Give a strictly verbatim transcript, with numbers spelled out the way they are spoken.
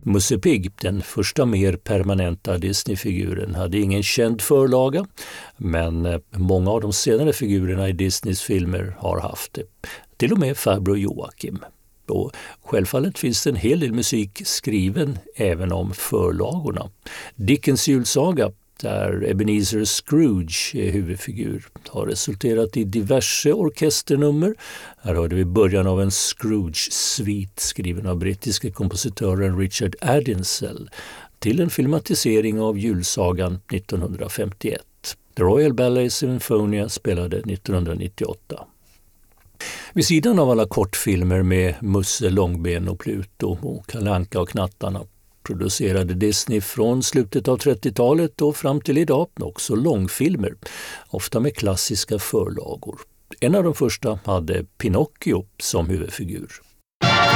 Musse Pigg, den första mer permanenta Disney-figuren, hade ingen känd förlaga, men många av de senare figurerna i Disneys filmer har haft det. Till och med farbror Joakim. Och självfallet finns det en hel del musik skriven även om förlagorna. Dickens julsaga, där Ebenezer Scrooge är huvudfigur, har resulterat i diverse orkesternummer. Här hörde vi början av en Scrooge-svit skriven av brittiska kompositören Richard Addinsell till en filmatisering av julsagan nittonhundrafemtioett. The Royal Ballet Sinfonia spelade nittonhundranittioåtta. Vid sidan av alla kortfilmer med Musse, Långben och Pluto och Kalle Anka och knattarna producerade Disney från slutet av trettiotalet och fram till idag också långfilmer, ofta med klassiska förlagor. En av de första hade Pinocchio som huvudfigur.